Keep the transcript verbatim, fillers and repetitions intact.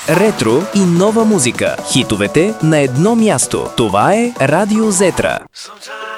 ретро и нова музика. Хитовете на едно място. Това е Радио Зетра.